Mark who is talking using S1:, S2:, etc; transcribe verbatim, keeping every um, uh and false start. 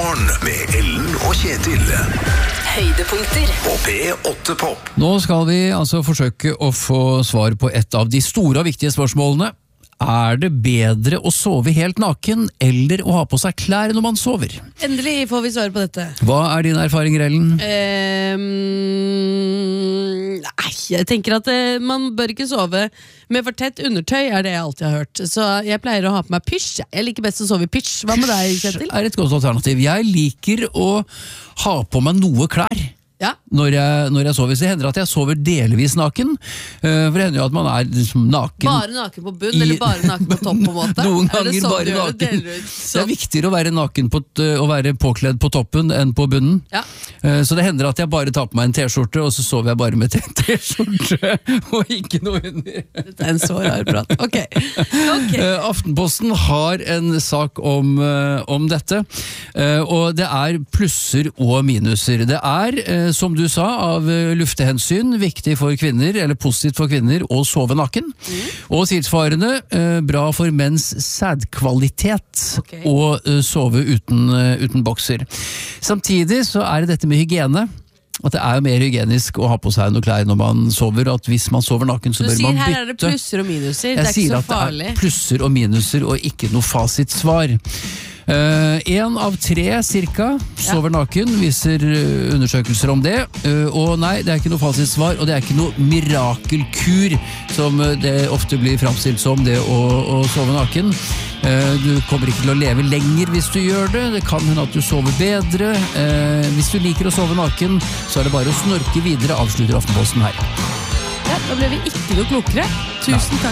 S1: Morgen med Ellen og Kjetil.
S2: Høydepunkter
S1: På P åtte Pop.
S3: Nå skal vi altså forsøke å få svar på et av de store og viktige spørsmålene. Er det bedre å sove helt naken eller å ha på seg klær når man sover?
S4: Endelig får vi svare på dette.
S3: Hva er dine erfaringer, Ellen?
S4: Um, nei, jeg tenker at eh, man bør ikke sove med for tett undertøy, er det jeg alltid har hørt. Så jeg pleier å ha på meg pysj. Jeg liker best å sove i pysj. Hva med deg, Kjetil?
S3: Er et godt alternativ. Jeg liker å ha på meg noe klær.
S4: Ja.
S3: Når jeg, når jeg sover, så det hender at jeg sover delvis naken, uh, for det hender jo at man er liksom naken.
S4: Bare naken på bunn,
S3: I,
S4: eller bare naken på topp på en måte?
S3: Noen
S4: er det
S3: ganger
S4: sånn
S3: bare
S4: du gjør
S3: naken.
S4: det, deler ut?
S3: Det er viktigere å være naken på, å være påkledd på toppen enn på bunnen.
S4: Ja.
S3: Uh, så det hender at jeg bare tar på meg en t-skjorte, og så sover jeg bare med t-skjorte, og ikke noe under.
S4: Det er en så rar prat. Ok. okay.
S3: Uh, Aftenposten har en sak om, uh, om dette, uh, og det er plusser og minuser. Det er, uh, som du sa, av luftehensyn viktig for kvinner, eller positivt for kvinner, å sove naken. Mm. Og tilsvarende uh, bra for menns sædkvalitet
S4: Ok.
S3: å uh, sove uten, uh, uten bokser. Samtidig så er det dette med hygiene. At det er jo mer hygienisk å ha på seg noe klær når man sover, og at hvis man sover naken så
S4: Du
S3: bør
S4: sier
S3: man bytte.
S4: her er det plusser og minuser, det er
S3: Jeg
S4: ikke
S3: sier
S4: så
S3: at det
S4: farlig.
S3: er plusser og minuser og ikke noe fasitsvar. Uh, en av tre cirka sover naken, viser uh, undersøkelser om det. Uh, og nei, det er ikke noe fasitsvar, og det er ikke noe mirakelkur, som uh, det ofte blir fremstilt som, det å, å sove naken. Uh, du kommer ikke til å leve lenger hvis du gjør det. Det kan hende at du sover bedre. Uh, hvis du liker å sove naken, så er det bare å snorke videre, avslutter Aftenposten her.
S4: Ja, da ble vi ikke noe klokere. Tusen takk.